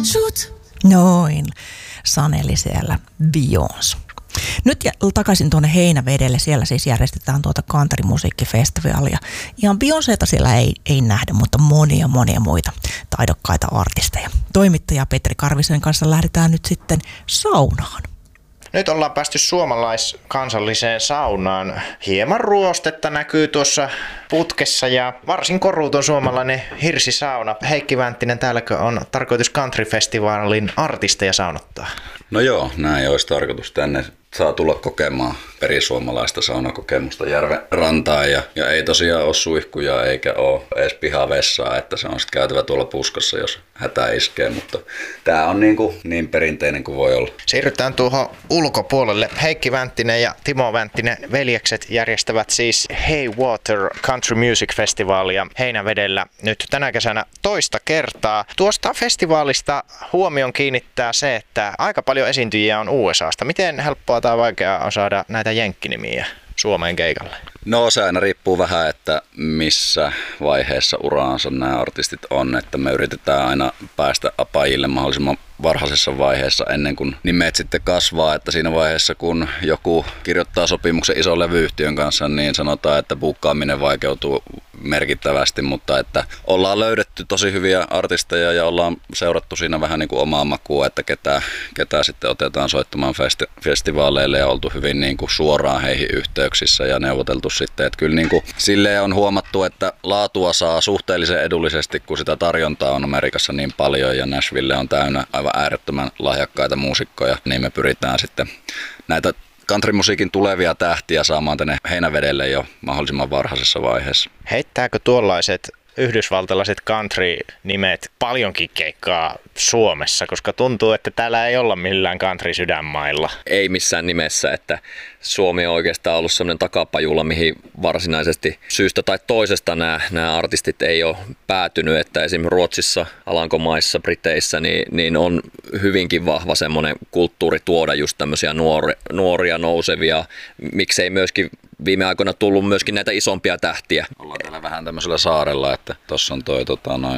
Noin, saneli siellä Beyoncé. Nyt takaisin tuonne Heinävedelle, siellä siis järjestetään tuota countrymusiikkifestivaalia. Ihan Beyoncéta siellä ei nähdä, mutta monia muita taidokkaita artisteja. Toimittaja Petri Karvisen kanssa lähdetään nyt sitten saunaan. Nyt ollaan päästy suomalaiskansalliseen saunaan. Hieman ruostetta näkyy tuossa putkessa ja varsin koruuton suomalainen hirsisauna. Heikki Vänttinen, täälläkö on tarkoitus countryfestivaalin artisteja saunottaa? No joo, näin olisi tarkoitus. Tänne saa tulla kokemaan perisuomalaista saunakokemusta järven rantaan ja ei tosiaan ole suihkuja eikä ole edes pihavessaa, että se on sitten käytävä tuolla puskassa, jos hätä iskee, mutta tämä on niin perinteinen kuin voi olla. Siirrytään tuohon ulkopuolelle. Heikki Vänttinen ja Timo Vänttinen veljekset järjestävät siis Hey Water Country Music Festivalia Heinävedellä nyt tänä kesänä toista kertaa. Tuosta festivaalista huomion kiinnittää se, että aika paljon esiintyjiä on USAsta. Miten helppoa tai vaikeaa on saada näitä jenkkinimiä Suomeen keikalle? No se aina riippuu vähän, että missä vaiheessa uraansa nämä artistit on, että me yritetään aina päästä apajille mahdollisimman varhaisessa vaiheessa ennen kuin nimet sitten kasvaa, että siinä vaiheessa kun joku kirjoittaa sopimuksen ison levyyhtiön kanssa, niin sanotaan, että buukkaaminen vaikeutuu merkittävästi, mutta että ollaan löydetty tosi hyviä artisteja ja ollaan seurattu siinä vähän niin kuin omaa makua, että ketä sitten otetaan soittamaan festivaaleille ja oltu hyvin niin kuin suoraan heihin yhteyksissä ja neuvoteltu sitten, että kyllä niin kuin silleen on huomattu, että laatua saa suhteellisen edullisesti, kun sitä tarjontaa on Amerikassa niin paljon ja Nashville on täynnä aivan äärettömän lahjakkaita muusikkoja, niin me pyritään sitten näitä countrymusiikin tulevia tähtiä saamaan tänne Heinävedelle jo mahdollisimman varhaisessa vaiheessa. Heittääkö tuollaiset yhdysvaltalaiset country-nimet paljonkin keikkaa Suomessa, koska tuntuu, että täällä ei olla millään country-sydänmailla? Ei missään nimessä, että Suomi on oikeastaan ollut sellainen takapajula, mihin varsinaisesti syystä tai toisesta nämä artistit ei ole päätynyt, että esimerkiksi Ruotsissa, Alankomaissa, Briteissä niin on hyvinkin vahva semmoinen kulttuuri tuoda just tämmöisiä nuoria nousevia, miksei myöskin viime aikoina tullut myöskin näitä isompia tähtiä. Ollaan täällä vähän tämmöisellä saarella, että tuossa on toi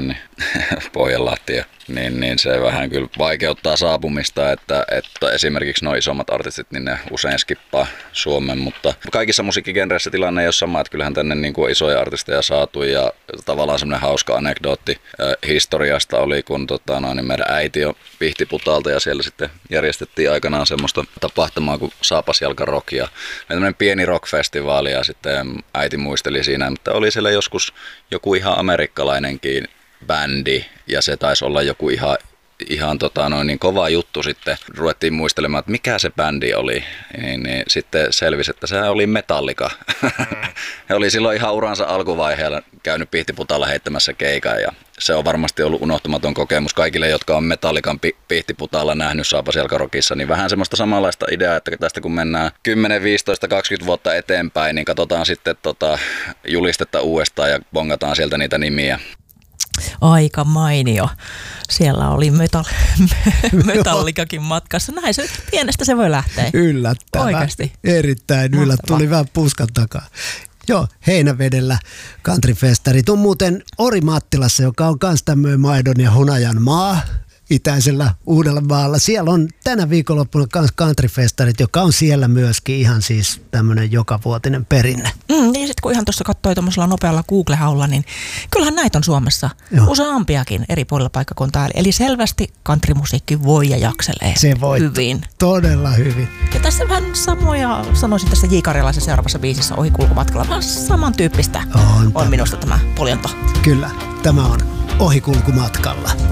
Pohjanlahti, niin se vähän kyllä vaikeuttaa saapumista, että esimerkiksi nuo isommat artistit, niin ne usein skippaa Suomen, mutta kaikissa musiikkigenreissä tilanne ei ole sama, että kyllähän tänne niin kuin isoja artisteja saatu ja tavallaan semmoinen hauska anekdootti historiasta oli, kun niin meidän äiti on Pihtiputalta ja siellä sitten järjestettiin aikanaan semmoista tapahtumaa kuin Saapasjalka Rock ja tämmöinen pieni rockfestivaali ja sitten äiti muisteli siinä, että oli siellä joskus joku ihan amerikkalainenkin bändi ja se taisi olla joku ihan niin kova juttu sitten. Ruvettiin muistelemaan, että mikä se bändi oli, niin sitten selvisi, että se oli Metallica. He oli silloin ihan uransa alkuvaiheella käynyt Pihtiputalla heittämässä keikan ja se on varmasti ollut unohtumaton kokemus kaikille, jotka on Metallican Pihtiputalla nähnyt Saapasjalkarokissa, niin vähän semmoista samanlaista ideaa, että tästä kun mennään 10, 15, 20 vuotta eteenpäin, niin katsotaan sitten julistetta uudestaan ja bongataan sieltä niitä nimiä. Aika mainio. Siellä oli Metallikakin matkassa. Näin se pienestä se voi lähteä. Yllättävää. Oikeasti. Erittäin tuli vähän puskan takaa. Joo, Heinävedellä countryfestarit on muuten Orimattilassa, joka on myös tämmöinen maidon ja hunajan maa itäisellä Uudellamaalla. Siellä on tänä viikonloppuna myös countryfestarit, joka on siellä myöskin ihan siis tämmöinen jokavuotinen perinne. Niin sitten kun ihan tuossa katsoi tuommoisella nopealla Google-haulla, niin kyllähän näitä on Suomessa useampiakin eri puolilla paikkakuntaa. Eli selvästi countrymusiikki voi ja jakselee se voi hyvin. Todella hyvin. Ja tässä vähän samoja, sanoisin tässä J. Karjalaisen seuraavassa biisissä Ohikulkumatkalla, vähän samantyyppistä on minusta tämä poljonto. Kyllä, tämä on Ohikulkumatkalla.